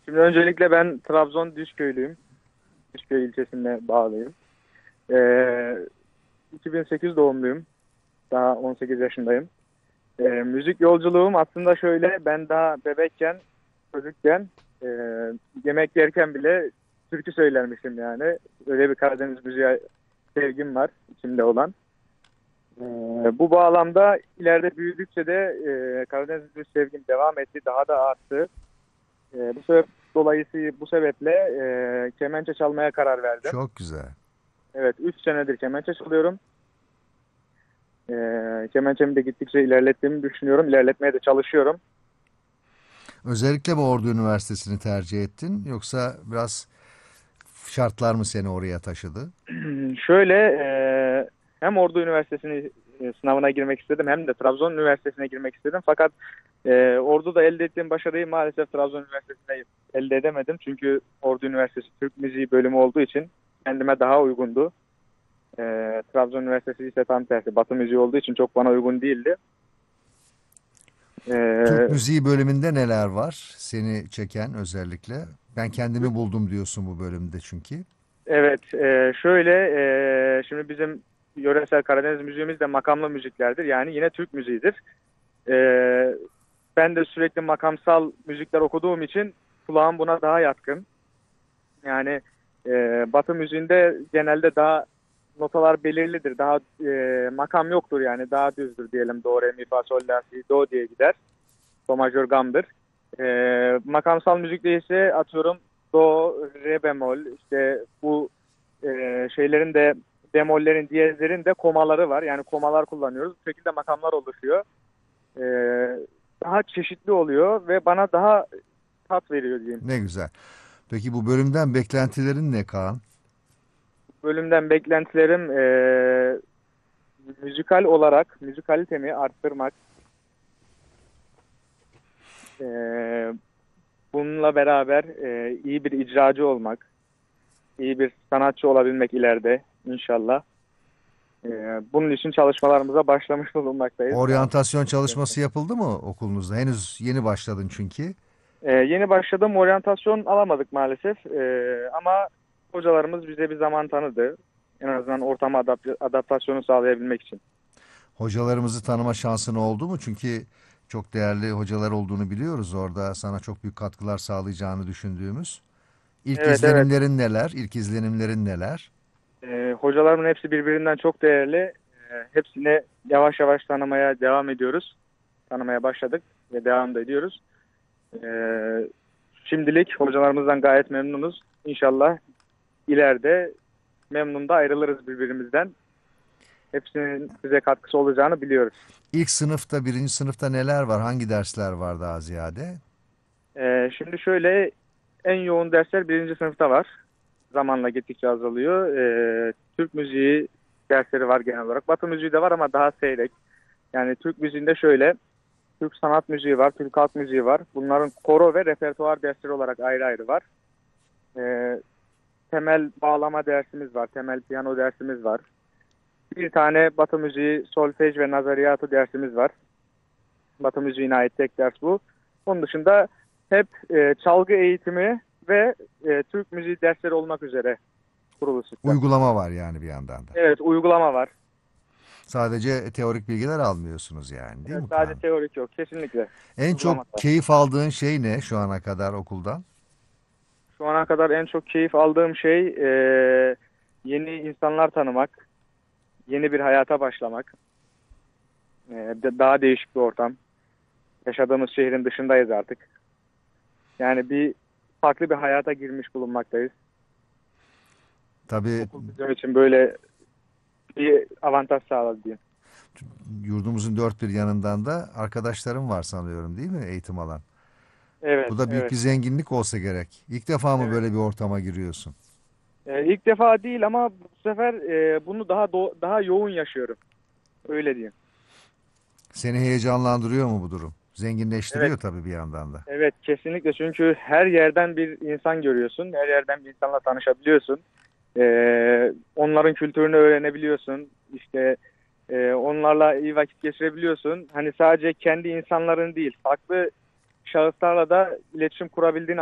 Şimdi öncelikle ben Trabzon Düşköylüyüm. Düşköy ilçesine bağlıyım. Ee, 2008 doğumluyum. Daha 18 yaşındayım. Müzik yolculuğum aslında şöyle. Ben daha bebekken, çocukken e, yemek yerken bile türkü söylermişim yani. Öyle bir Karadeniz müziği sevgim var içimde olan. Bu bağlamda ileride büyüdükçe de Karadeniz müziği sevgim devam etti. Daha da arttı. Bu sebep dolayısıyla bu sebeple kemençe çalmaya karar verdim. Çok güzel. Evet, 3 senedir kemençe çalıyorum. Kemençemi de gittikçe ilerlettiğimi düşünüyorum. İlerletmeye de çalışıyorum. Özellikle mi Ordu Üniversitesi'ni tercih ettin yoksa biraz şartlar mı seni oraya taşıdı? Şöyle hem Ordu Üniversitesi'ni sınavına girmek istedim hem de Trabzon Üniversitesi'ne girmek istedim. Fakat Ordu'da elde ettiğim başarıyı maalesef Trabzon Üniversitesi'nde elde edemedim. Çünkü Ordu Üniversitesi Türk Müziği bölümü olduğu için kendime daha uygundu. Trabzon Üniversitesi ise tam tersi Batı müziği olduğu için çok bana uygun değildi. Türk E, müziği bölümünde neler var seni çeken özellikle? Ben kendimi buldum diyorsun bu bölümde çünkü. evet, şöyle şimdi bizim yöresel Karadeniz müziğimiz de makamlı müziklerdir. Yani yine Türk müziğidir. E, Ben de sürekli makamsal müzikler okuduğum için kulağım buna daha yatkın. Yani Batı müziğinde genelde daha notalar belirlidir. Daha makam yoktur yani daha düzdür diyelim. Do, re, mi, fa, sol, la, si, do diye gider. Do majör gamdır. Makamsal müzikte ise atıyorum do, re bemol işte bu şeylerin de bemollerin, diyezlerin de komaları var. Yani komalar kullanıyoruz. Bu şekilde makamlar oluşuyor. E, Daha çeşitli oluyor ve bana daha tat veriyor diyeyim. Ne güzel. Peki bu bölümden beklentilerin ne Kaan? Bölümden beklentilerim müzikal olarak müzikalitemi arttırmak. E, Bununla beraber iyi bir icracı olmak, iyi bir sanatçı olabilmek ileride inşallah. Bunun için çalışmalarımıza başlamış bulunmaktayız. Oryantasyon çalışması yapıldı mı okulunuzda? Henüz yeni başladın çünkü. Yeni başladım. Oryantasyon alamadık maalesef. Ama hocalarımız bize bir zaman tanıdı. En azından ortama adaptasyonu sağlayabilmek için. Hocalarımızı tanıma şansın oldu mu? Çünkü çok değerli hocalar olduğunu biliyoruz orada. Sana çok büyük katkılar sağlayacağını düşündüğümüz. İlk Evet, evet. izlenimlerin neler? İlk izlenimlerin neler? Hocalarımın hepsi birbirinden çok değerli. Hepsini yavaş yavaş tanımaya devam ediyoruz. Tanımaya başladık ve devam da ediyoruz. Ee, Şimdilik hocalarımızdan gayet memnunuz. İnşallah ileride memnun da ayrılırız birbirimizden. Hepsinin size katkısı olacağını biliyoruz. İlk sınıfta, birinci sınıfta neler var? Hangi dersler var daha ziyade? Şimdi şöyle en yoğun dersler birinci sınıfta var. Zamanla gittikçe azalıyor. Türk müziği dersleri var genel olarak. Batı müziği de var ama daha seyrek. Yani Türk müziğinde şöyle Türk sanat müziği var, Türk halk müziği var. Bunların koro ve repertuar dersleri olarak ayrı ayrı var. Ee, Temel bağlama dersimiz var, temel piyano dersimiz var. Bir tane Batı müziği, solfej ve nazariyatı dersimiz var. Batı müziğine ait tek ders bu. Onun dışında hep çalgı eğitimi ve Türk müziği dersleri olmak üzere kurulu sistem. Uygulama var yani bir yandan da. Evet, uygulama var. Sadece teorik bilgiler almıyorsunuz yani, değil Evet, mi sadece Kaan? teorik yok, kesinlikle. En Uygulama çok da. keyif aldığın şey ne şu ana kadar okuldan? Şu ana kadar en çok keyif aldığım şey yeni insanlar tanımak, yeni bir hayata başlamak, daha değişik bir ortam. Yaşadığımız şehrin dışındayız artık. Yani farklı bir hayata girmiş bulunmaktayız. Tabii Okul bizim için böyle bir avantaj sağladı diyeyim. yurdumuzun dört bir yanından da arkadaşlarım var sanıyorum, değil mi, eğitim alan? Evet, Bu da büyük evet, bir zenginlik olsa gerek. İlk defa mı evet. böyle bir ortama giriyorsun? İlk defa değil ama bu sefer bunu daha yoğun yaşıyorum. Öyle diyeyim. Seni heyecanlandırıyor mu bu durum? Evet, Zenginleştiriyor tabii bir yandan da. evet kesinlikle çünkü her yerden bir insan görüyorsun. Her yerden bir insanla tanışabiliyorsun. Onların kültürünü öğrenebiliyorsun. İşte onlarla iyi vakit geçirebiliyorsun. Hani sadece kendi insanların değil, farklı şahıslarla da iletişim kurabildiğin